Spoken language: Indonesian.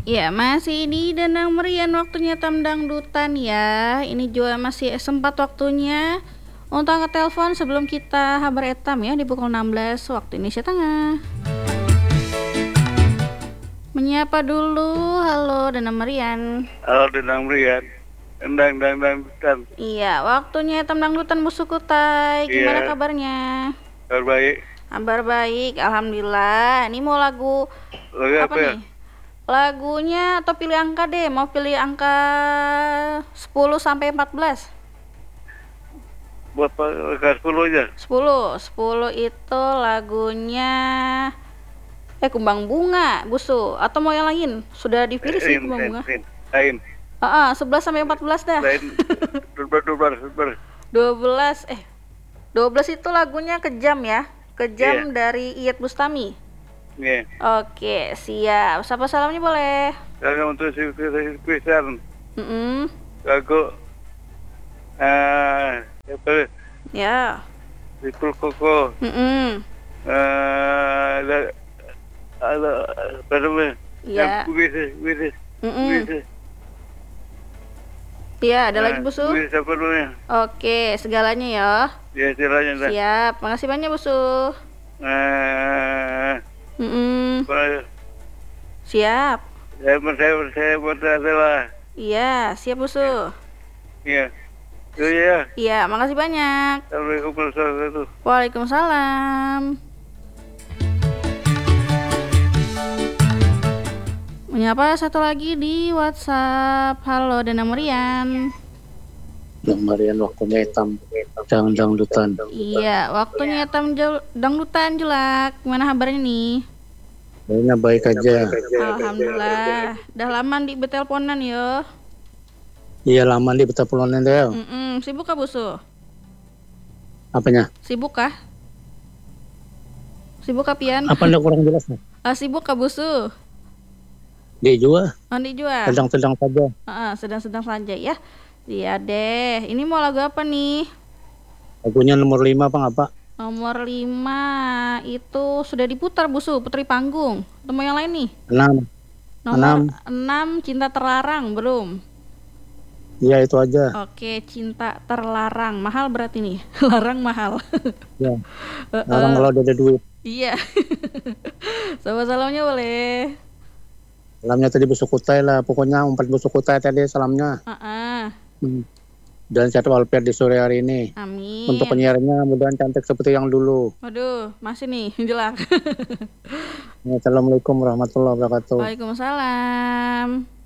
Ya, masih di Danang Merian waktunya Tam Dangdutan ya. Ini juga masih sempat waktunya untuk angkat telepon sebelum kita habar etam ya di pukul 16 waktu Indonesia Tengah. Menyapa dulu, halo Danang Merian. Halo Danang Merian. Dangdutan. Iya, waktunya Tam Dangdutan Bu Sukutai. Gimana kabarnya? Kabar baik. Kabar baik, alhamdulillah. Ini mau lagu apa nih? Lagunya atau pilih angka deh, mau pilih angka 10 sampai 14. Buat angka 10 aja. 10 itu lagunya Kumbang Bunga, Busu. Atau mau yang lain? Sudah dipilih sih Kumbang Bunga. Lain. 11 sampai 14 dah. Lain. 12 itu lagunya Kejam ya. Kejam dari Iyeth Bustami. Iya. Oke, siap. Sapa salamnya boleh? Lagu untuk si Christian. Lagu apa? Ya. Ripul Koko. Ada apa namanya? Iya. Wiris. Iya, ada lagi Busu? Wiris apa namanya? Oke, segalanya ya. Ya, segalanya dah. Siap, makasih banyak Busu. Siap. Saya adalah. Iya, siap Busu. Iya. Iya. Iya, makasih banyak. Assalamualaikum warahmatullahi wabarakatuh. Waalaikumsalam. Menyapa satu lagi di WhatsApp. Halo Danang Merian. Danang Merian waktunya hitam dangdutan. Iya, waktunya hitam dangdutan Julak. Gimana kabarnya nih? Kayaknya baik aja. Alhamdulillah. Dah lama di beteleponan yo. Iya, lama di beteleponan deh. Sibuk kah Busu? Apanya? Sibuk kah? Sibuk kah Pian? Apa anda kurang jelas nih? Sibuk kah Busu? Dia juga. Mandi juga. Sedang-sedang saja. Sedang-sedang saja ya. Iya deh. Ini mau lagu apa nih? Lagunya nomor 5 apa ngapa? Nomor 5 itu sudah diputar Busu, Putri Panggung. Atau mau yang lain nih? 6. Nomor 6 Cinta Terlarang belum? Iya, itu aja. Oke, Cinta Terlarang. Mahal berarti nih. Larang mahal. Ya. Larang kalau ada duit. Iya. Salamnya boleh. Salamnya tadi Bu Sukutai lah. Pokoknya 4 Bu Sukutai tadi salamnya. Dan jadwal walper di sore hari ini. Amin. Untuk penyiarnya mudah-mudahan cantik seperti yang dulu. Waduh, masih nih, jelak. Assalamualaikum warahmatullahi wabarakatuh. Waalaikumsalam.